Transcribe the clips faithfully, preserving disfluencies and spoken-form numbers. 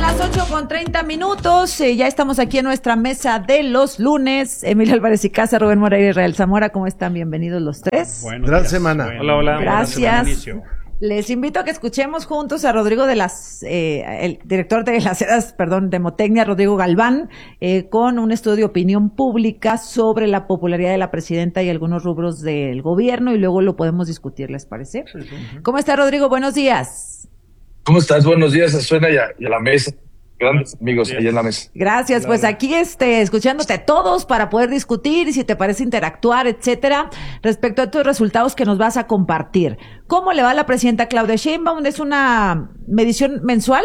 las ocho con treinta minutos, eh, ya estamos aquí en nuestra mesa de los lunes. Emilio Álvarez y Casa, Rubén Moreira y Israel Zamora, ¿cómo están? Bienvenidos los tres. Buenos Gran días. semana. Bueno, hola, hola. Gracias. Les invito a que escuchemos juntos a Rodrigo de las, eh, el director de las sedas, perdón, de Motecnia, Rodrigo Galván, eh, con un estudio de opinión pública sobre la popularidad de la presidenta y algunos rubros del gobierno, y luego lo podemos discutir, ¿les parece? Sí, sí. ¿Cómo está, Rodrigo? Buenos días. ¿Cómo estás? Buenos días a Suena y a, y a la mesa. Grandes amigos allá en la mesa. Gracias, pues aquí este, escuchándote a todos para poder discutir y si te parece interactuar, etcétera, respecto a tus resultados que nos vas a compartir. ¿Cómo le va a la presidenta Claudia Sheinbaum? ¿Es una medición mensual?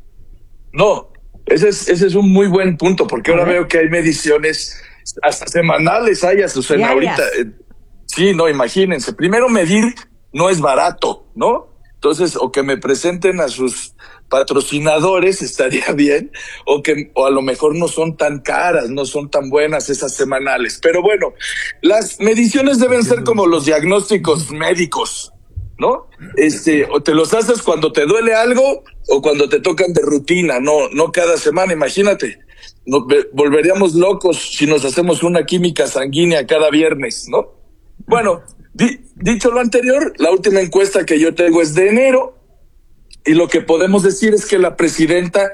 No, ese es, ese es un muy buen punto, porque ahora veo que hay mediciones hasta semanales, hay Azucena ahorita. Eh, sí, no, imagínense. Primero, medir no es barato, ¿no? Entonces, o que me presenten a sus patrocinadores estaría bien, o que o a lo mejor no son tan caras, no son tan buenas esas semanales. Pero bueno, las mediciones deben ser como los diagnósticos médicos, ¿no? Este, o te los haces cuando te duele algo o cuando te tocan de rutina, no, no cada semana. Imagínate, nos volveríamos locos si nos hacemos una química sanguínea cada viernes, ¿no? Bueno, di, dicho lo anterior, la última encuesta que yo tengo es de enero. Y lo que podemos decir es que la presidenta,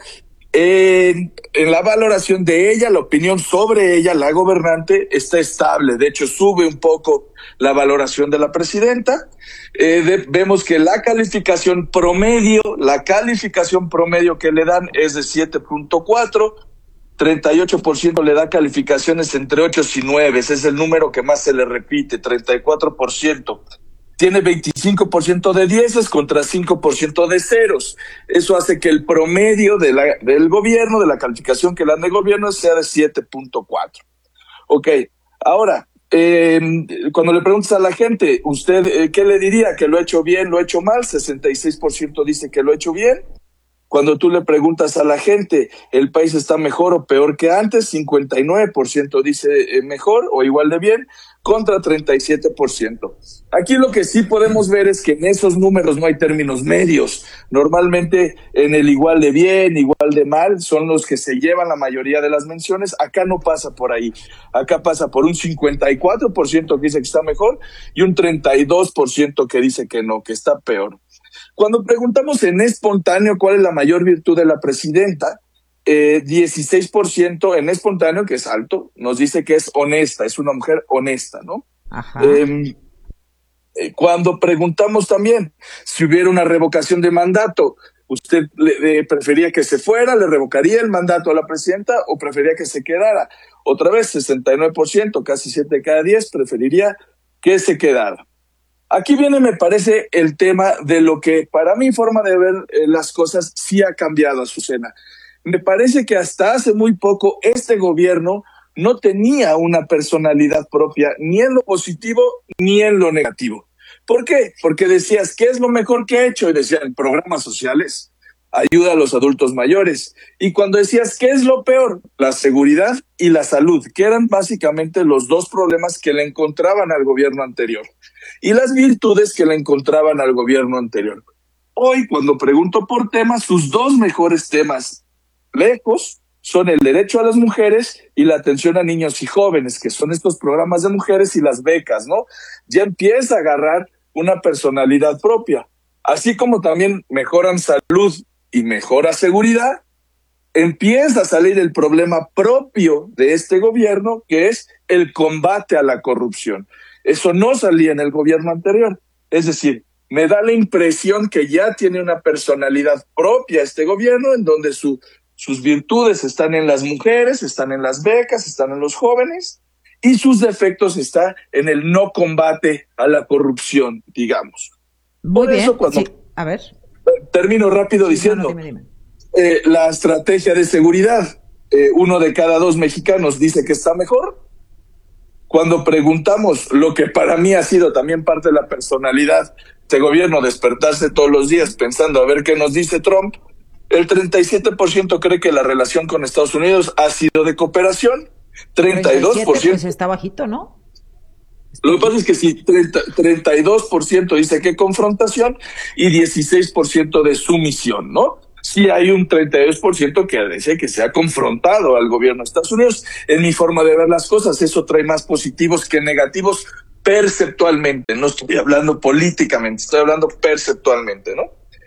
en, en la valoración de ella, la opinión sobre ella, la gobernante, está estable. De hecho, sube un poco la valoración de la presidenta. Eh, de, vemos que la calificación promedio, la calificación promedio que le dan es de siete punto cuatro. treinta y ocho por ciento le da calificaciones entre ocho y nueve. Ese es el número que más se le repite, treinta y cuatro por ciento. Tiene veinticinco por ciento de dieces contra cinco por ciento de ceros. Eso hace que el promedio de la, del gobierno, de la calificación que le dan el gobierno, sea de siete punto cuatro. Ok, ahora, eh, cuando le preguntas a la gente, ¿usted eh, qué le diría? ¿Que lo ha hecho bien, lo ha hecho mal? sesenta y seis por ciento dice que lo ha hecho bien. Cuando tú le preguntas a la gente, ¿el país está mejor o peor que antes? cincuenta y nueve por ciento dice eh, mejor o igual de bien, contra treinta y siete por ciento. Aquí lo que sí podemos ver es que en esos números no hay términos medios. Normalmente en el igual de bien, igual de mal, son los que se llevan la mayoría de las menciones. Acá no pasa por ahí. Acá pasa por un cincuenta y cuatro por ciento que dice que está mejor y un treinta y dos por ciento que dice que no, que está peor. Cuando preguntamos en espontáneo cuál es la mayor virtud de la presidenta, eh, dieciséis por ciento en espontáneo, que es alto, nos dice que es honesta, es una mujer honesta, ¿no? Ajá. Eh, eh, cuando preguntamos también si hubiera una revocación de mandato, ¿usted le, le prefería que se fuera, le revocaría el mandato a la presidenta o prefería que se quedara? Otra vez, sesenta y nueve por ciento, casi siete de cada diez, preferiría que se quedara. Aquí viene, me parece, el tema de lo que para mi forma de ver eh, las cosas sí ha cambiado, Azucena. Me parece que hasta hace muy poco este gobierno no tenía una personalidad propia, ni en lo positivo ni en lo negativo. ¿Por qué? Porque decías, ¿qué es lo mejor que ha hecho? Y decían, programas sociales, ayuda a los adultos mayores. Y cuando decías, ¿qué es lo peor? La seguridad y la salud, que eran básicamente los dos problemas que le encontraban al gobierno anterior. Y las virtudes que le encontraban al gobierno anterior. Hoy, cuando pregunto por temas, sus dos mejores temas, lejos, son el derecho a las mujeres y la atención a niños y jóvenes, que son estos programas de mujeres y las becas, ¿no? Ya empieza a agarrar una personalidad propia. Así como también mejoran salud y mejora seguridad, empieza a salir el problema propio de este gobierno, que es el combate a la corrupción. Eso no salía en el gobierno anterior. Es decir, me da la impresión que ya tiene una personalidad propia este gobierno, en donde su, sus virtudes están en las mujeres, están en las becas, están en los jóvenes, y sus defectos están en el no combate a la corrupción, digamos. Muy Por bien, eso cuando sí. A ver. Termino rápido Sí, diciendo, no, no, dime, dime. Eh, la estrategia de seguridad, eh, uno de cada dos mexicanos dice que está mejor. Cuando preguntamos lo que para mí ha sido también parte de la personalidad de este gobierno, despertarse todos los días pensando a ver qué nos dice Trump, el treinta y siete por ciento cree que la relación con Estados Unidos ha sido de cooperación, treinta y dos por ciento... Pues está bajito, ¿no? Lo que pasa es que sí, treinta, treinta y dos por ciento dice que confrontación y dieciséis por ciento de sumisión, ¿no? sí hay un treinta y dos por ciento que dice que se ha confrontado al gobierno de Estados Unidos. En mi forma de ver las cosas, eso trae más positivos que negativos perceptualmente. No estoy hablando políticamente, estoy hablando perceptualmente, ¿no?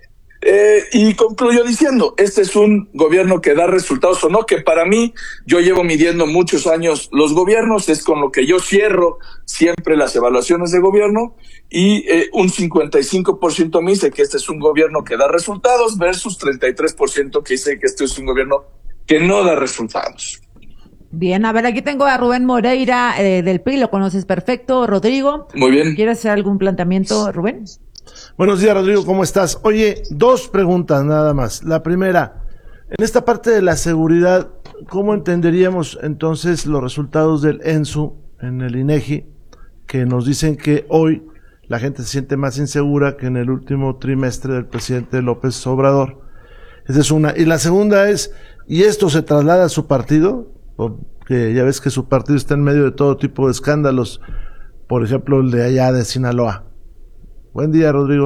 Eh, y concluyo diciendo, este es un gobierno que da resultados o no, que para mí, yo llevo midiendo muchos años los gobiernos, es con lo que yo cierro siempre las evaluaciones de gobierno, y eh, un cincuenta y cinco por ciento me dice que este es un gobierno que da resultados versus treinta y tres por ciento que dice que este es un gobierno que no da resultados. Bien, a ver, aquí tengo a Rubén Moreira eh, del P R I, lo conoces perfecto. Rodrigo. Muy bien. ¿Quieres hacer algún planteamiento, Rubén? Buenos días, Rodrigo, ¿cómo estás? Oye, dos preguntas nada más. La primera, en esta parte de la seguridad, ¿cómo entenderíamos entonces los resultados del ENSU en el INEGI, que nos dicen que hoy la gente se siente más insegura que en el último trimestre del presidente López Obrador? Esa es una. Y la segunda es, ¿y esto se traslada a su partido? Porque ya ves que su partido está en medio de todo tipo de escándalos, por ejemplo el de allá de Sinaloa. Buen día, Rodrigo.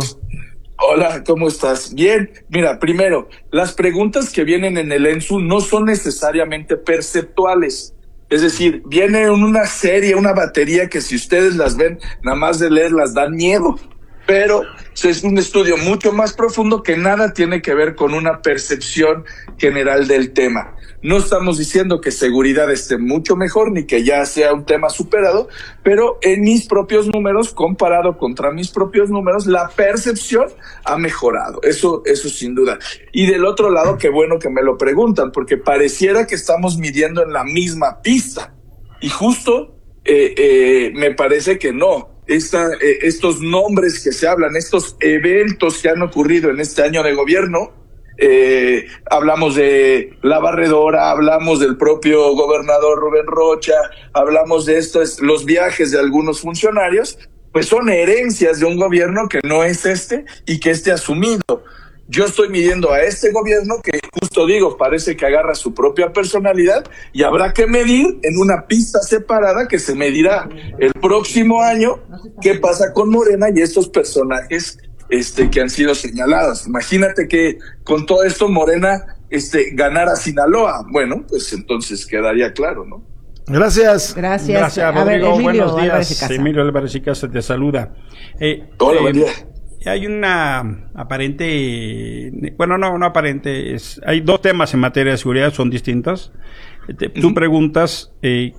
Hola, ¿cómo estás? Bien, mira, primero, las preguntas que vienen en el ENSU no son necesariamente perceptuales. Es decir, viene una serie, una batería que si ustedes las ven, nada más de leerlas dan miedo. Pero es un estudio mucho más profundo que nada tiene que ver con una percepción general del tema. No estamos diciendo que seguridad esté mucho mejor ni que ya sea un tema superado, pero en mis propios números, comparado contra mis propios números, la percepción ha mejorado. Eso, eso sin duda. Y del otro lado, qué bueno que me lo preguntan, porque pareciera que estamos midiendo en la misma pista. Y justo eh, eh, me parece que no. Esta, eh, estos nombres que se hablan, estos eventos que han ocurrido en este año de gobierno, eh, hablamos de la barredora, hablamos del propio gobernador Rubén Rocha, hablamos de estos, los viajes de algunos funcionarios, pues son herencias de un gobierno que no es este y que esté asumido. Yo estoy midiendo a este gobierno que, justo digo, parece que agarra su propia personalidad y habrá que medir en una pista separada que se medirá el próximo año qué pasa con Morena y estos personajes este, que han sido señalados. Imagínate que con todo esto Morena este, ganara Sinaloa. Bueno, pues entonces quedaría claro, ¿no? Gracias. Gracias. Gracias, a ver, Rodrigo. Emilio Buenos días. Álvarez y Casa. Emilio Álvarez y Casa te saluda. Eh, Hola, eh, buen día. Hay una aparente, bueno, no, no aparente, es, hay dos temas en materia de seguridad, son distintos. Te, tú uh-huh. preguntas eh,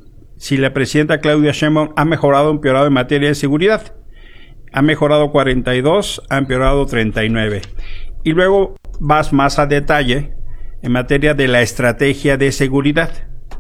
si la presidenta Claudia Sheinbaum ha mejorado o empeorado en materia de seguridad. Ha mejorado cuarenta y dos, ha empeorado treinta y nueve. Y luego vas más a detalle en materia de la estrategia de seguridad.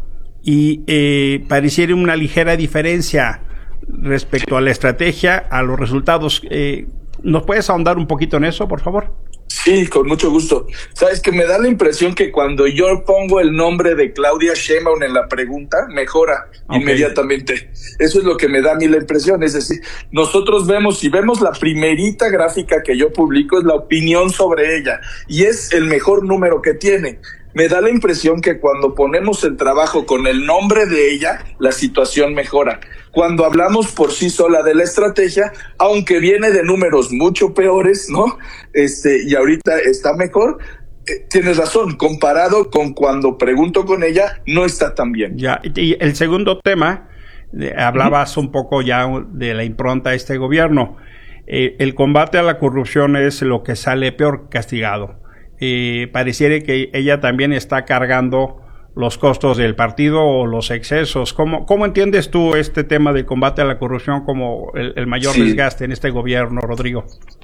Y eh, pareciera una ligera diferencia respecto a la estrategia, a los resultados. Eh, ¿Nos puedes ahondar un poquito en eso, por favor? Sí, con mucho gusto. Sabes que me da la impresión que cuando yo pongo el nombre de Claudia Sheinbaum en la pregunta, mejora okay. inmediatamente. Eso es lo que me da a mí la impresión. Es decir, nosotros vemos, si vemos la primerita gráfica que yo publico, es la opinión sobre ella. Y es el mejor número que tiene. Me da la impresión que cuando ponemos el trabajo con el nombre de ella, la situación mejora. Cuando hablamos por sí sola de la estrategia, aunque viene de números mucho peores, ¿no? Este, y ahorita está mejor, eh, tienes razón, comparado con cuando pregunto con ella, no está tan bien. Ya, y el segundo tema, eh, hablabas uh-huh. un poco ya de la impronta de este gobierno. Eh, el combate a la corrupción es lo que sale peor castigado. Eh, pareciera que ella también está cargando los costos del partido o los excesos. ¿Cómo, cómo entiendes tú este tema del combate a la corrupción como el, el mayor sí. desgaste en este gobierno, Rodrigo?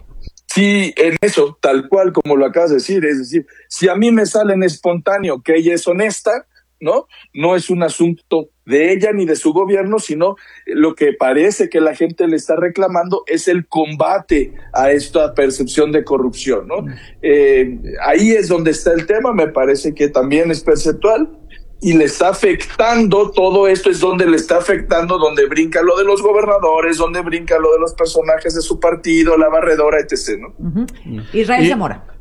Sí, en eso, tal cual como lo acabas de decir, es decir, si a mí me sale en espontáneo que ella es honesta, ¿no? No es un asunto de ella ni de su gobierno, sino lo que parece que la gente le está reclamando es el combate a esta percepción de corrupción, ¿no? Eh, ahí es donde está el tema, me parece que también es perceptual y le está afectando, todo esto es donde le está afectando, donde brinca lo de los gobernadores, donde brinca lo de los personajes de su partido, la barredora, etcétera, ¿no? Uh-huh. Israel y, Zamora.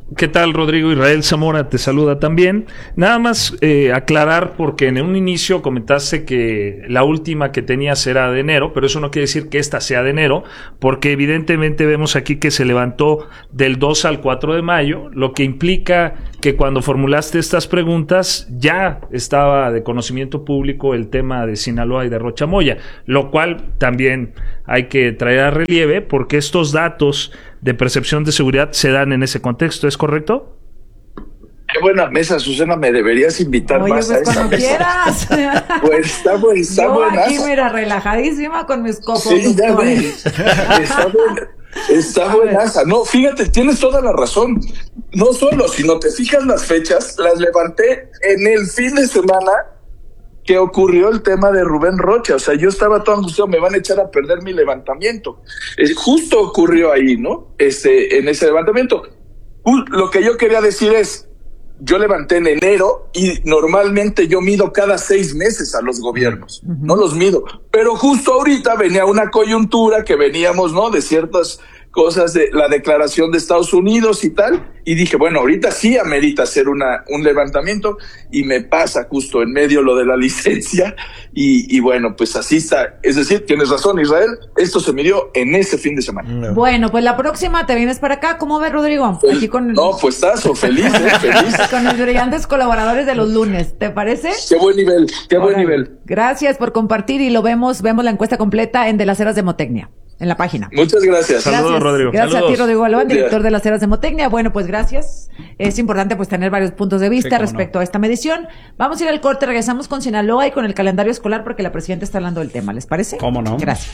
¿Qué tal, Rodrigo? Israel Zamora te saluda también. Nada más eh, aclarar, porque en un inicio comentaste que la última que tenías era de enero, pero eso no quiere decir que esta sea de enero, porque evidentemente vemos aquí que se levantó del dos al cuatro de mayo, lo que implica que cuando formulaste estas preguntas ya estaba de conocimiento público el tema de Sinaloa y de Rochamoya, lo cual también hay que traer a relieve, porque estos datos de percepción de seguridad se dan en ese contexto, ¿es correcto? Qué buena mesa, Susana, me deberías invitar Oye, más pues a esa cuando mesa. quieras. Pues está, pues, está Yo buena. aquí, mira, relajadísima con mis copos. Sí, ya vi. Está buena. Está buenaza. No, fíjate, tienes toda la razón. No solo, sino te fijas las fechas, las levanté en el fin de semana que ocurrió el tema de Rubén Rocha. O sea, yo estaba todo angustiado, me van a echar a perder mi levantamiento. Eh, justo ocurrió ahí, ¿no? Este, en ese levantamiento. Uh, lo que yo quería decir es, yo levanté en enero y normalmente yo mido cada seis meses a los gobiernos, uh-huh. no los mido. Pero justo ahorita venía una coyuntura que veníamos, ¿no? De ciertas cosas de la declaración de Estados Unidos y tal, y dije, bueno, ahorita sí amerita hacer una un levantamiento, y me pasa justo en medio lo de la licencia, y, y bueno, pues así está. Es decir, tienes razón, Israel, esto se midió en ese fin de semana. No. Bueno, pues la próxima te vienes para acá, ¿cómo ves, Rodrigo? Pues, Aquí con el... No, pues estás, o feliz, ¿eh? Feliz. Con los brillantes colaboradores de los lunes, ¿te parece? Qué buen nivel, qué buen Órale. nivel. Gracias por compartir, y lo vemos, vemos la encuesta completa en De las Eras de Motecnia, en la página. Muchas gracias. Saludos, Gracias, Rodrigo. Gracias Saludos. a ti, Rodrigo Galván, Buen día. director de las Eras de Motecnia. Bueno, pues gracias. Es importante pues tener varios puntos de vista Sí, cómo respecto no. a esta medición. Vamos a ir al corte, regresamos con Sinaloa y con el calendario escolar porque la presidenta está hablando del tema. ¿Les parece? ¿Cómo no? Gracias.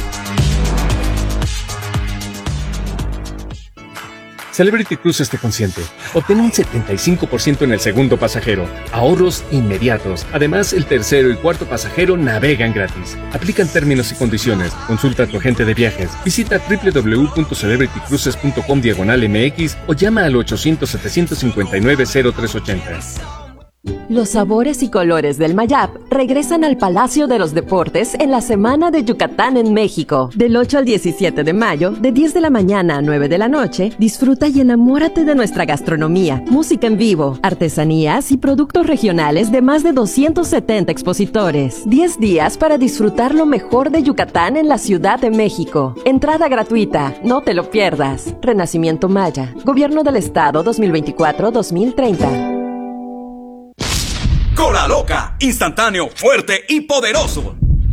Celebrity Cruises te consiente. Obtén un setenta y cinco por ciento en el segundo pasajero. Ahorros inmediatos. Además, el tercero y cuarto pasajero navegan gratis. Aplican términos y condiciones. Consulta a tu agente de viajes. Visita w w w punto celebrity cruises punto com diagonal m x o llama al ochocientos, setecientos cincuenta y nueve, cero tres ochenta. Los sabores y colores del Mayap regresan al Palacio de los Deportes en la Semana de Yucatán en México. Del ocho al diecisiete de mayo, de diez de la mañana a nueve de la noche, disfruta y enamórate de nuestra gastronomía, música en vivo, artesanías y productos regionales de más de doscientos setenta expositores. diez días para disfrutar lo mejor de Yucatán en la Ciudad de México. Entrada gratuita, no te lo pierdas. Renacimiento Maya, Gobierno del Estado dos mil veinticuatro a dos mil treinta. Cola Loca, instantáneo, fuerte y poderoso.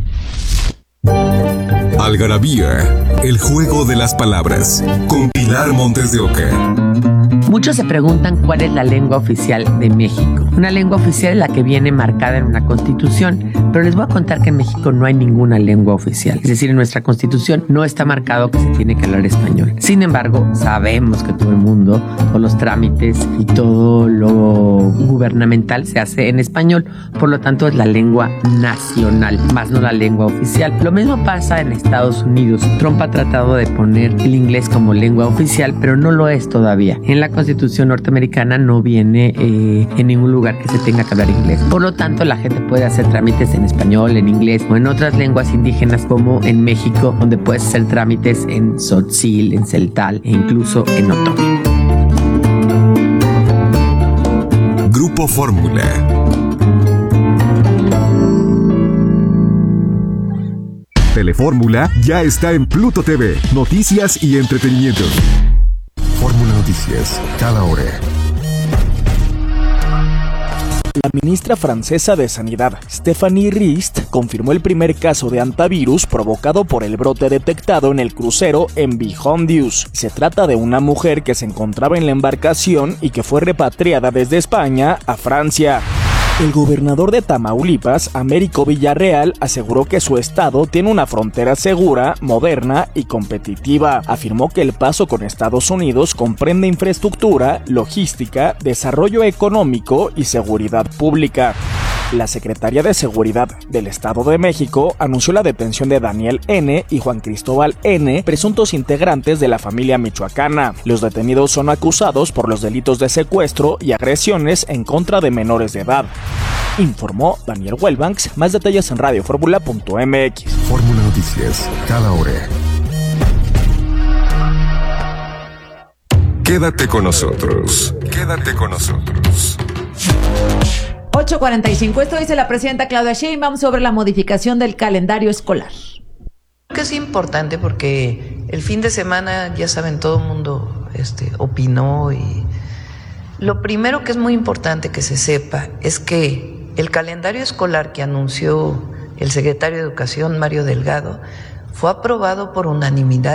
Algarabía, el juego de las palabras, con Pilar Montes de Oca. Muchos se preguntan cuál es la lengua oficial de México. Una lengua oficial es la que viene marcada en una constitución, pero les voy a contar que en México no hay ninguna lengua oficial. Es decir, en nuestra constitución no está marcado que se tiene que hablar español. Sin embargo, sabemos que todo el mundo, todos los trámites y todo lo gubernamental se hace en español. Por lo tanto, es la lengua nacional, más no la lengua oficial. Lo mismo pasa en Estados Unidos. Trump ha tratado de poner el inglés como lengua oficial, pero no lo es todavía. En la Constitución norteamericana no viene eh, en ningún lugar que se tenga que hablar inglés. Por lo tanto, la gente puede hacer trámites en español, en inglés o en otras lenguas indígenas, como en México, donde puedes hacer trámites en tzotzil, en celtal e incluso en otomí. Grupo Fórmula. Telefórmula ya está en Pluto T V. Noticias y entretenimiento. Fórmula Noticias, cada hora. La ministra francesa de Sanidad, Stéphanie Rist, confirmó el primer caso de hantavirus provocado por el brote detectado en el crucero M V Hondius. Se trata de una mujer que se encontraba en la embarcación y que fue repatriada desde España a Francia. El gobernador de Tamaulipas, Américo Villarreal, aseguró que su estado tiene una frontera segura, moderna y competitiva. Afirmó que el paso con Estados Unidos comprende infraestructura, logística, desarrollo económico y seguridad pública. La Secretaría de Seguridad del Estado de México anunció la detención de Daniel N. y Juan Cristóbal N., presuntos integrantes de la familia michoacana. Los detenidos son acusados por los delitos de secuestro y agresiones en contra de menores de edad. Informó Daniel Wellbanks. Más detalles en radio fórmula punto m x. Fórmula Noticias, cada hora. ¿Qué Quédate con nosotros. Quédate con nosotros. ocho cuarenta y cinco. Esto dice la presidenta Claudia Sheinbaum sobre la modificación del calendario escolar. Que es importante porque el fin de semana, ya saben, todo el mundo este, opinó, y lo primero que es muy importante que se sepa es que el calendario escolar que anunció el secretario de Educación, Mario Delgado, fue aprobado por unanimidad